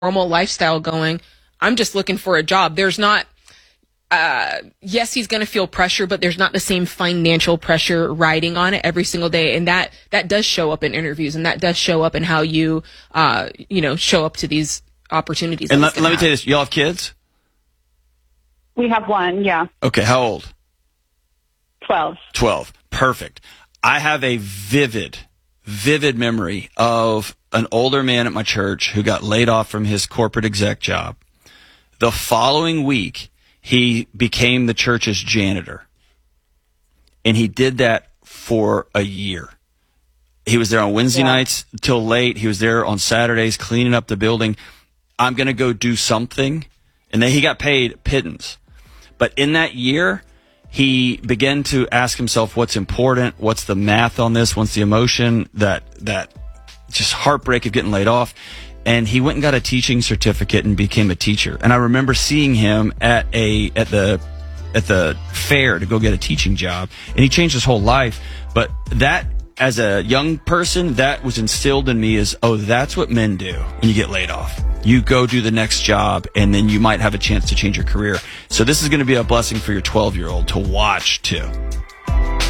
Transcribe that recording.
normal lifestyle going. I'm just looking for a job. There's not, yes, he's going to feel pressure, but there's not the same financial pressure riding on it every single day. And that does show up in interviews, and that does show up in how you, show up to these opportunities. And let me tell you this, y'all have kids? We have one, yeah. Okay, how old? 12. 12. Perfect. I have a vivid memory of an older man at my church who got laid off from his corporate exec job. The following week, he became the church's janitor. And he did that for a year. He was there on Wednesday nights till late. He was there on Saturdays cleaning up the building. I'm going to go do something. And then he got paid pittance. But in that year, he began to ask himself what's important, what's the math on this, what's the emotion, that just heartbreak of getting laid off. And he went and got a teaching certificate and became a teacher. And I remember seeing him at the fair to go get a teaching job, and he changed his whole life. But that, as a young person, that was instilled in me as, oh, that's what men do when you get laid off. You go do the next job, and then you might have a chance to change your career. So this is going to be a blessing for your 12-year-old to watch too.